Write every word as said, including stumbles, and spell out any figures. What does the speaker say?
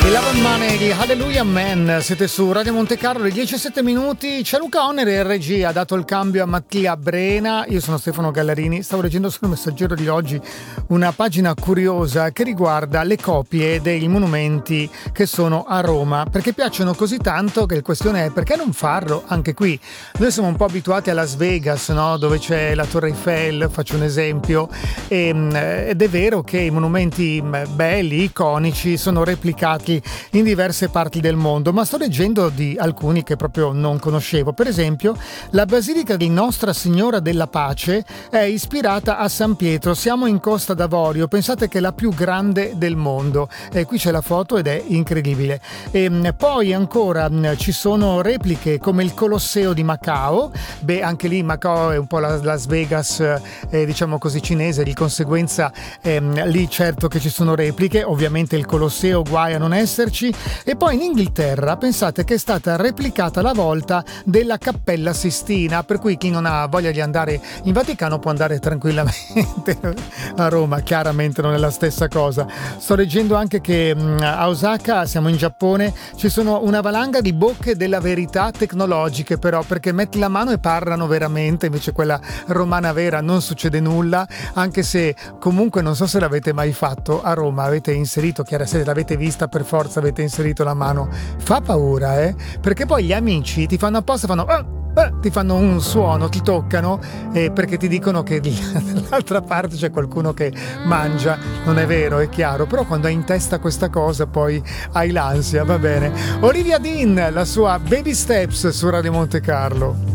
Love Money di Hallelujah Man, siete su Radio Monte Carlo, le dieci e sette minuti. C'è Luca Onner in regia, ha dato il cambio a Mattia Brena. Io sono Stefano Gallarini, stavo leggendo sul Messaggero di oggi una pagina curiosa che riguarda le copie dei monumenti che sono a Roma, perché piacciono così tanto che la questione è: perché non farlo anche qui? Noi siamo un po' abituati a Las Vegas, no? Dove c'è la Torre Eiffel, faccio un esempio, e, ed è vero che i monumenti belli, iconici, sono replicati in diverse parti del mondo, ma sto leggendo di alcuni che proprio non conoscevo. Per esempio, la Basilica di Nostra Signora della Pace è ispirata a San Pietro. Siamo in Costa d'Avorio, pensate che è la più grande del mondo. E qui c'è la foto ed è incredibile. E poi ancora ci sono repliche come il Colosseo di Macao. Beh, anche lì Macao è un po' la Las Vegas, eh, diciamo così, cinese, di conseguenza ehm, lì certo che ci sono repliche. Ovviamente il Colosseo guai a non esserci. E poi in Inghilterra pensate che è stata replicata la volta della Cappella Sistina, per cui chi non ha voglia di andare in Vaticano può andare tranquillamente a Roma. Chiaramente non è la stessa cosa. Sto leggendo anche che a Osaka, siamo in Giappone, ci sono una valanga di bocche della verità tecnologiche, però, perché metti la mano e parlano veramente, invece quella romana vera non succede nulla, anche se comunque non so se l'avete mai fatto a Roma, avete inserito, chiaro, se l'avete vista per forza avete inserito la mano, fa paura, eh? Perché poi gli amici ti fanno apposta, fanno ah! Eh, ti fanno un suono, ti toccano, eh, perché ti dicono che dall'altra parte c'è qualcuno che mangia. Non è vero, è chiaro, però quando hai in testa questa cosa poi hai l'ansia, va bene. Olivia Dean, la sua Baby Steps su Radio Monte Carlo.